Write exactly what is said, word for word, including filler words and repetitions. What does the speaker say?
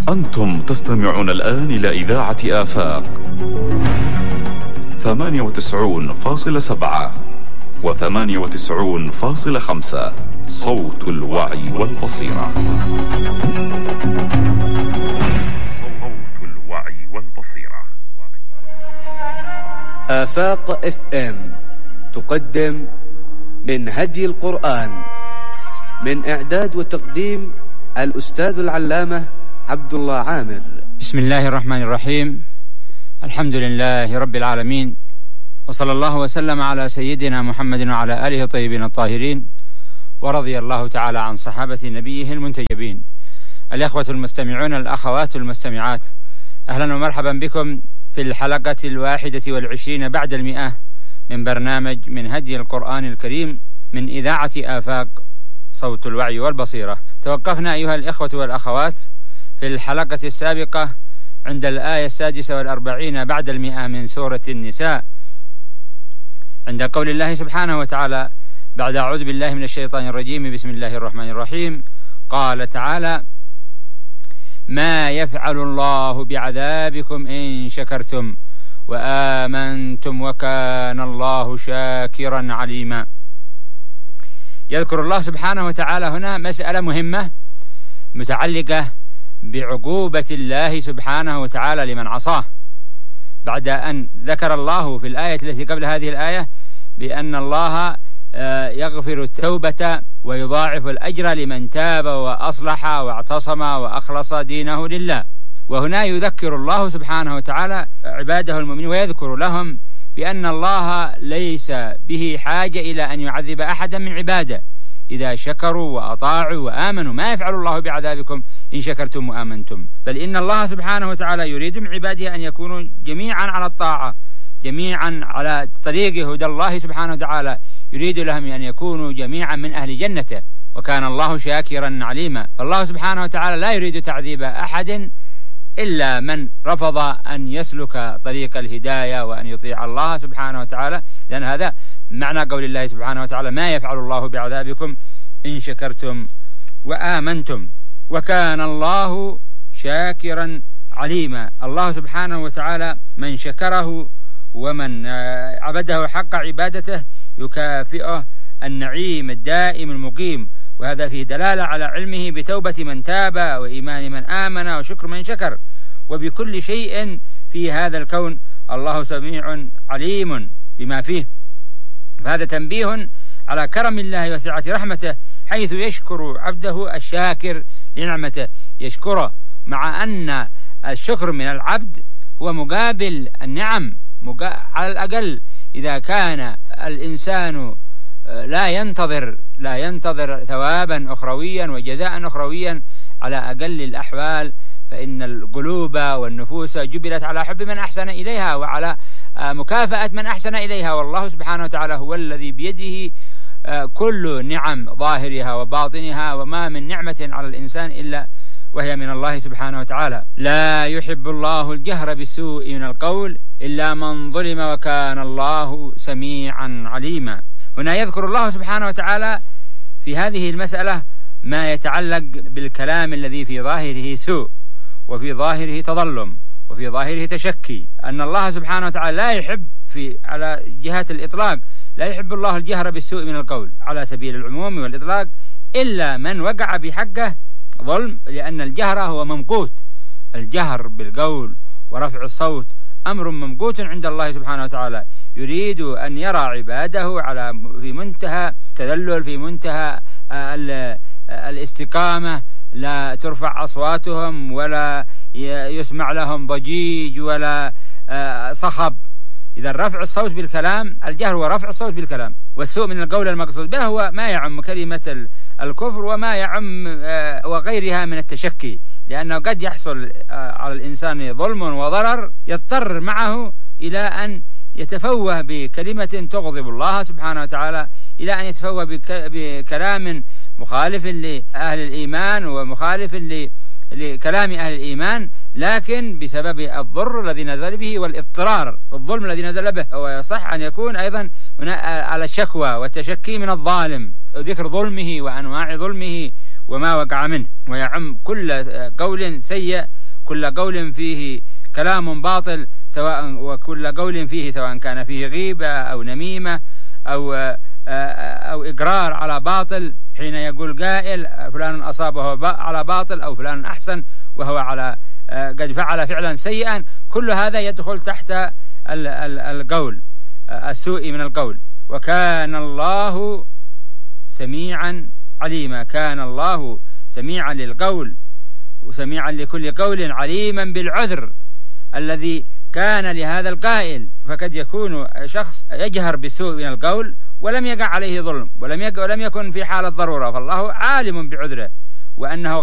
أنتم تستمعون الآن إلى إذاعة آفاق ثمانية وتسعون فاصلة سبعة وثمانية وتسعون فاصلة خمسة، صوت الوعي والبصيرة. صوت الوعي والبصيرة. آفاق اف ام تقدم من هدي القرآن، من إعداد وتقديم الأستاذ العلامة عبد الله عامر. بسم الله الرحمن الرحيم، الحمد لله رب العالمين، وصلى الله وسلم على سيدنا محمد وعلى آله الطيبين الطاهرين، ورضي الله تعالى عن صحابة نبيه المنتجبين. الإخوة المستمعون، الأخوات المستمعات، أهلا ومرحبا بكم في الحلقة الواحدة والعشرين بعد المئة من برنامج من هدي القرآن الكريم من إذاعة آفاق صوت الوعي والبصيرة. توقفنا أيها الإخوة والأخوات في الحلقة السابقة عند الآية السادسة والأربعين بعد المئة من سورة النساء، عند قول الله سبحانه وتعالى بعد أعوذ بالله من الشيطان الرجيم بسم الله الرحمن الرحيم، قال تعالى: ما يفعل الله بعذابكم إن شكرتم وآمنتم وكان الله شاكرا عليما. يذكر الله سبحانه وتعالى هنا مسألة مهمة متعلقة بعقوبة الله سبحانه وتعالى لمن عصاه، بعد أن ذكر الله في الآية التي قبل هذه الآية بأن الله يغفر التوبة ويضاعف الأجر لمن تاب وأصلح واعتصم وأخلص دينه لله. وهنا يذكر الله سبحانه وتعالى عباده المؤمنين ويذكر لهم بأن الله ليس به حاجة إلى أن يعذب أحدا من عباده إذا شكروا وأطاعوا وآمنوا. ما يفعل الله بعذابكم إن شكرتم وآمنتم، بل إن الله سبحانه وتعالى يريد من عباده أن يكونوا جميعا على الطاعة، جميعا على طريق هدى الله سبحانه وتعالى، يريد لهم أن يكونوا جميعا من أهل جنته، وكان الله شاكرا عليما. فالله سبحانه وتعالى لا يريد تعذيب أحد إلا من رفض أن يسلك طريق الهداية وأن يطيع الله سبحانه وتعالى، لأن هذا معنى قول الله سبحانه وتعالى: ما يفعل الله بعذابكم إن شكرتم وآمنتم وكان الله شاكرا عليما. الله سبحانه وتعالى من شكره ومن عبده حق عبادته يكافئه النعيم الدائم المقيم، وهذا فيه دلالة على علمه بتوبة من تاب وإيمان من آمن وشكر من شكر. وبكل شيء في هذا الكون الله سميع عليم بما فيه، فهذا تنبيه على كرم الله وسعة رحمته، حيث يشكر عبده الشاكر لنعمته، يشكره مع أن الشكر من العبد هو مقابل النعم. على الأقل إذا كان الإنسان لا ينتظر لا ينتظر ثوابا أخرويا وجزاء أخرويا، على أقل الأحوال فإن القلوب والنفوس جبلت على حب من أحسن إليها وعلى مكافأة من أحسن إليها، والله سبحانه وتعالى هو الذي بيده كل نعم ظاهرها وباطنها، وما من نعمة على الإنسان إلا وهي من الله سبحانه وتعالى. لا يحب الله الجهر بالسوء من القول إلا من ظلم وكان الله سميعا عليما. هنا يذكر الله سبحانه وتعالى في هذه المسألة ما يتعلق بالكلام الذي في ظاهره سوء وفي ظاهره تظلم وفي ظاهره تشكي، أن الله سبحانه وتعالى لا يحب في على جهة الإطلاق لا يحب الله الجهر بالسوء من القول على سبيل العموم والإطلاق إلا من وقع بحقه ظلم، لأن الجهر هو ممقوت. الجهر بالقول ورفع الصوت أمر ممقوت عند الله سبحانه وتعالى، يريد أن يرى عباده على في منتهى تذلل، في منتهى الاستقامة، لا ترفع أصواتهم ولا يسمع لهم ضجيج ولا صخب. إذا رفع الصوت بالكلام، الجهر هو رفع الصوت بالكلام، والسوء من القول المقصود به هو ما يعم كلمة الكفر وما يعم وغيرها من التشكي، لأنه قد يحصل على الإنسان ظلم وضرر يضطر معه إلى أن يتفوه بكلمة تغضب الله سبحانه وتعالى، إلى أن يتفوه بكلام مخالف لأهل الإيمان ومخالف لكلام أهل الإيمان، لكن بسبب الضر الذي نزل به والاضطرار، الظلم الذي نزل به. ويصح أن يكون أيضا هنا على الشكوى والتشكي من الظالم، ذكر ظلمه وأنواع ظلمه وما وقع منه، ويعم كل قول سيء كل قول فيه كلام باطل، سواء وكل قول فيه سواء كان فيه غيبة أو نميمة أو أو إقرار على باطل، حين يقول قائل فلان أصابه على باطل أو فلان أحسن وهو على قد فعل فعلا سيئا، كل هذا يدخل تحت القول السوء من القول. وكان الله سميعا عليما، كان الله سميعا للقول وسميعا لكل قول، عليما بالعذر الذي كان لهذا القائل. فقد يكون شخص يجهر بالسوء من القول ولم يقع عليه ظلم ولم ولم يكن في حالة ضرورة، فالله عالم بعذره وأنه